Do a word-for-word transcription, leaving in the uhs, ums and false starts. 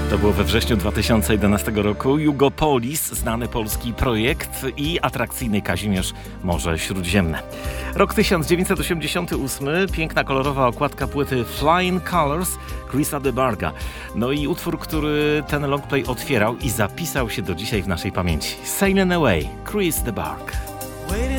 To było we wrześniu dwa tysiące jedenastego roku. Jugopolis, znany polski projekt i atrakcyjny Kazimierz Morze Śródziemne. Rok tysiąc dziewięćset osiemdziesiąty ósmy. Piękna, kolorowa okładka płyty Flying Colours Chrisa de Barga. No i utwór, który ten longplay otwierał i zapisał się do dzisiaj w naszej pamięci. Sailing Away, Chris de Barg.